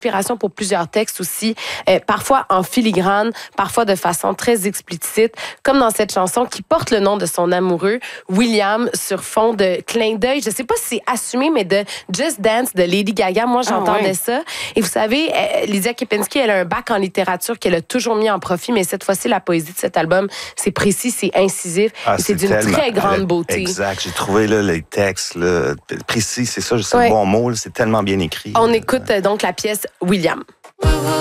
inspiration pour plusieurs textes aussi, parfois en filigrane, parfois de façon très explicite, comme dans cette chanson qui porte le nom de son amoureux, William, sur fond de clin d'œil. Je sais pas si c'est assumé, mais de Just Dance de Lady Gaga. Moi, j'entendais ça. Et vous savez, Lydia Kepinski, elle a un bac en littérature qu'elle a toujours mis en profit, mais cette fois-ci, la poésie de cet album, c'est précis, c'est incisif, et c'est d'une très grande beauté. Exact. J'ai trouvé là, les textes là, précis, c'est ça, c'est le bon mot, c'est tellement bien écrit. On écoute donc la pièce William.